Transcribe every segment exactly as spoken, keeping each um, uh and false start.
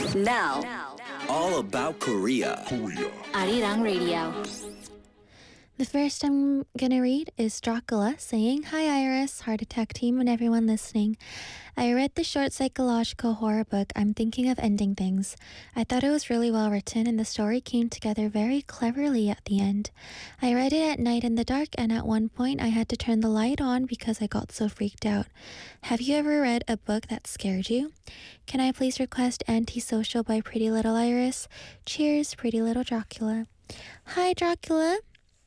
Now, All about Korea. Arirang Radio. The first I'm gonna read is Dracula saying, "Hi Iris, Heart Attack team, and everyone listening. I read the short psychological horror book I'm Thinking of Ending Things. I thought it was really well written and the story came together very cleverly at the end. I read it at night in the dark and at one point I had to turn the light on because I got so freaked out. Have you ever read a book that scared you? Can I please request Antisocial by Pretty Little Iris? Cheers, Pretty Little Dracula." Hi Dracula.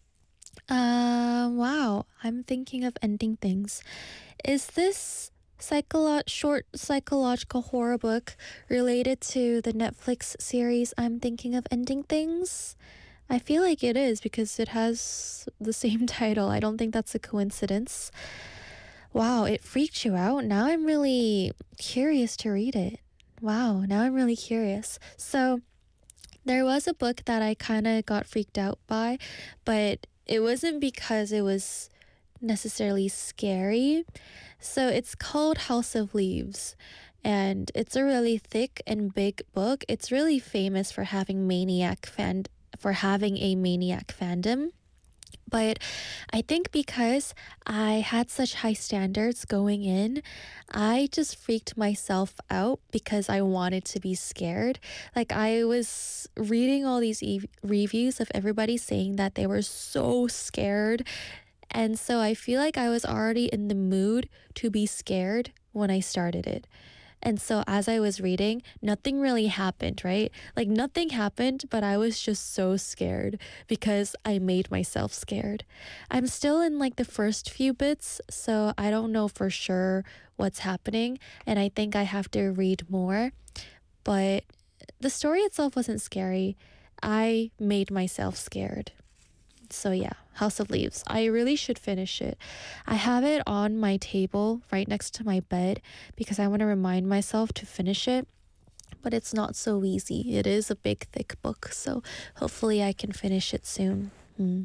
Uh, wow, I'm thinking of ending things. Is this psycholo- short psychological horror book related to the Netflix series I'm Thinking of Ending Things? I feel like it is because it has the same title. I don't think that's a coincidence. Wow, it freaked you out. Now I'm really curious to read it. Wow, now I'm really curious. So there was a book that I kind of got freaked out by, but it wasn't because it was necessarily scary. So it's called House of Leaves, and it's a really thick and big book. It's really famous for having maniac fan for having a maniac fandom. But I think because I had such high standards going in, I just freaked myself out because I wanted to be scared. Like I was reading all these e- reviews of everybody saying that they were so scared. And so I feel like I was already in the mood to be scared when I started it. And so as I was reading, nothing really happened, right? Like nothing happened, but I was just so scared because I made myself scared. I'm still in like the first few bits, so I don't know for sure what's happening. And I think I have to read more. But the story itself wasn't scary. I made myself scared. So yeah, House of Leaves. I really should finish it. I have it on my table right next to my bed because I want to remind myself to finish it. But it's not so easy. It is a big, thick book, so hopefully I can finish it soon. Hmm.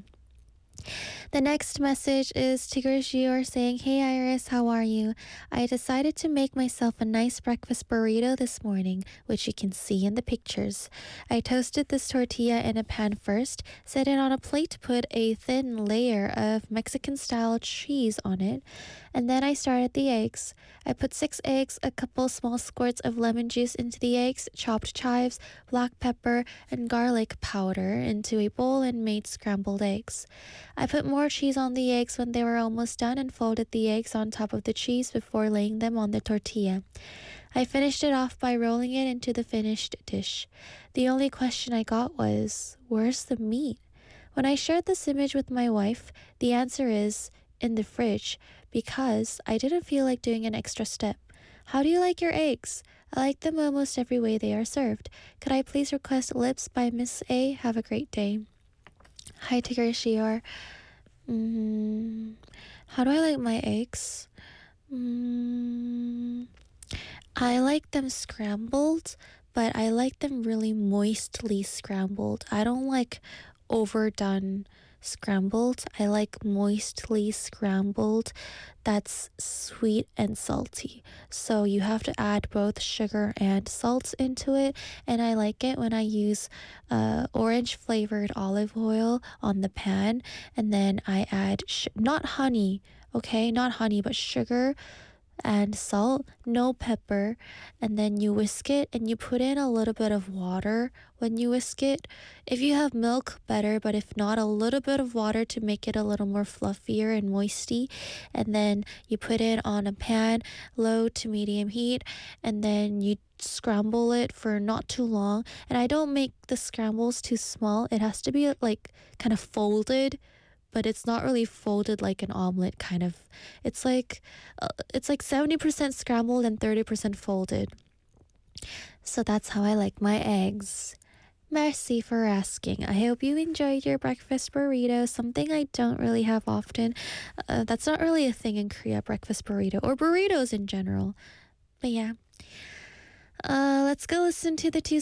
The next message is Tigger Gior saying, "Hey Iris, how are you? I decided to make myself a nice breakfast burrito this morning, which you can see in the pictures. I toasted this tortilla in a pan first, set it on a plate to put a thin layer of Mexican-style cheese on it, and then I started the eggs. I put six eggs, a couple small squirts of lemon juice into the eggs, chopped chives, black pepper, and garlic powder into a bowl and made scrambled eggs. I put more cheese on the eggs when they were almost done and folded the eggs on top of the cheese before laying them on the tortilla. I finished it off by rolling it into the finished dish. The only question I got was, where's the meat? When I shared this image with my wife, the answer is in the fridge because I didn't feel like doing an extra step. How do you like your eggs? I like them almost every way they are served. Could I please request Lips by Miss A? Have a great day." Hi, Tigger Shior. Mm, how do I like my eggs? Mm, I like them scrambled, but I like them really moistly scrambled. I don't like overdone scrambled. I like moistly scrambled. That's sweet and salty. So you have to add both sugar and salt into it. And I like it when I use uh, orange flavored olive oil on the pan. And then I add, sh- not honey, okay? Not honey, but sugar and salt, no pepper, and then you whisk it and you put in a little bit of water when you whisk it. If you have milk, better, but if not, a little bit of water to make it a little more fluffier and moisty. And then you put it on a pan, low to medium heat, and then you scramble it for not too long. And I don't make the scrambles too small. It has to be like kind of folded, but it's not really folded like an omelet kind of. It's like uh, it's like seventy percent scrambled and thirty percent folded. So that's how I like my eggs. Merci for asking. I hope you enjoyed your breakfast burrito, something I don't really have often. Uh, that's not really a thing in Korea, breakfast burrito, or burritos in general. But yeah. Uh, let's go listen to the two